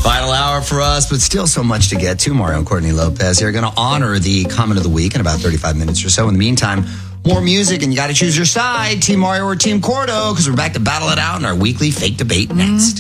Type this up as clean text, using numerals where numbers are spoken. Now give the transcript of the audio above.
Final hour for us, but still so much to get to. Mario and Courtney Lopez here are going to honor the comment of the week in about 35 minutes or so. In the meantime, more music, and you got to choose your side, Team Mario or Team Cordo, because we're back to battle it out in our weekly fake debate next.